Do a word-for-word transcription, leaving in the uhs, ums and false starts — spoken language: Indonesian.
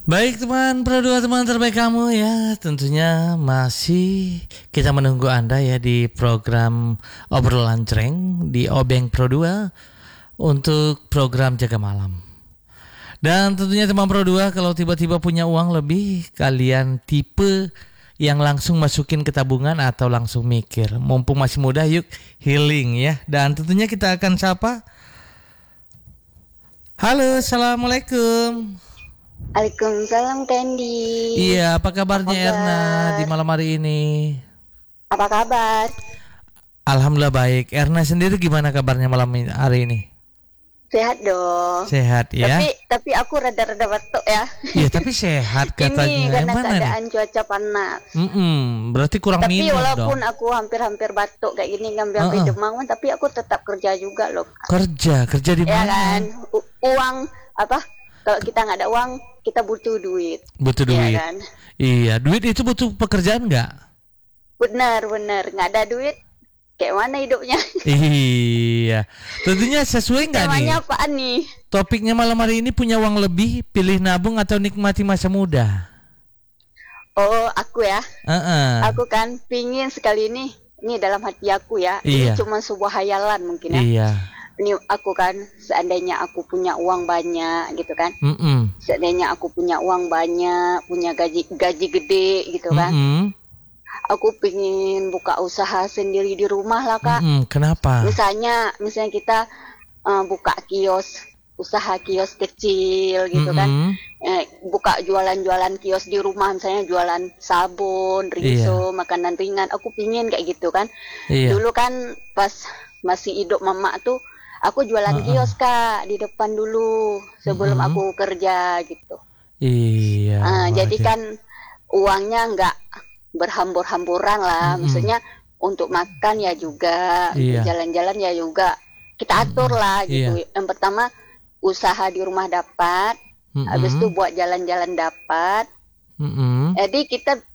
Baik teman, berdua teman terbaik kamu ya. Tentunya masih kita menunggu Anda ya di program obrolan cereng di Obeng Pro dua untuk program Jaga Malam. Dan tentunya teman Pro dua kalau tiba-tiba punya uang lebih, kalian tipe yang langsung masukin ke tabungan atau langsung mikir? Mumpung masih muda, yuk healing ya. Dan tentunya kita akan sapa. Halo, assalamualaikum. Waalaikumsalam Candy. Iya, apa kabarnya Apa kabar? Erna di malam hari ini? Apa kabar? Alhamdulillah baik. Erna sendiri gimana kabarnya malam ini- hari ini? Sehat dong. Sehat ya? Tapi tapi aku rada-rada batuk ya. Iya, tapi sehat katanya. Ini karena Yang mana keadaan nih? cuaca panas. Mm-mm, berarti kurang Tapi minum walaupun dong. aku hampir-hampir batuk kayak gini ngambil-ngambil Uh-uh. demam, tapi aku tetap kerja juga loh. Kerja, kerja di Ya mana? kan? U- uang apa? Kalau kita nggak ada uang, kita butuh duit. Butuh Ya duit. kan? Iya, duit itu butuh pekerjaan nggak? Benar, benar. Nggak ada duit, kayak mana hidupnya? Iya, tentunya sesuai nggak nih? Temanya apaan nih? Topiknya malam hari ini punya uang lebih, pilih nabung atau nikmati masa muda? Oh, aku ya. Uh-uh. Aku kan pingin sekali ini, ini dalam hati aku ya. Iya. Ini cuma sebuah hayalan mungkin ya. Iya. Ini aku kan, seandainya aku punya uang banyak gitu kan. Mm-mm. Seandainya aku punya uang banyak, punya gaji gaji gede gitu kan. Mm-mm. Aku pingin buka usaha sendiri di rumah lah Kak. Mm-mm. Kenapa? Misalnya, misalnya kita uh, buka kios, usaha kios kecil gitu kan. Mm-mm. Eh, buka jualan-jualan kios di rumah, misalnya jualan sabun, rinso, makanan ringan. Aku pingin kayak gitu kan. Iya. Dulu kan pas masih hidup mama tuh, aku jualan Uh-uh. kios Kak di depan dulu sebelum Mm-mm. aku kerja gitu. Iya. Ah, jadi wajar. kan uangnya nggak berhambur-hamburan lah. Mm-mm. Maksudnya untuk makan ya juga, untuk Iya. jalan-jalan ya juga. Kita atur Mm-mm. lah gitu. Iya. Yang pertama usaha di rumah dapat, habis itu Mm-mm. buat jalan-jalan dapat. Mm-mm. Jadi kita